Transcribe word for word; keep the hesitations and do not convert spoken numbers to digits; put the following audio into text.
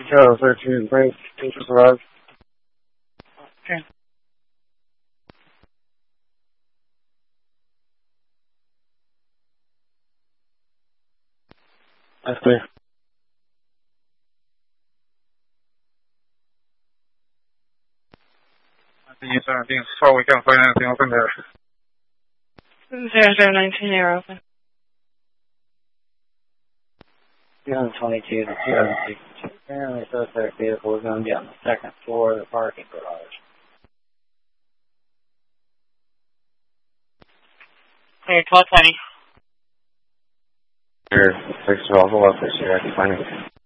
Charles thirteen, bring teachers arrive. Okay. That's clear. nineteen seventeen, so we can't find anything open there. Zero zero nineteen, you're open. two twenty-two to two sixty-two. Apparently, suspect vehicle is going to be on the second floor of the parking garage. Clear, twelve twenty. Here, six twelve, left this year, I can find it.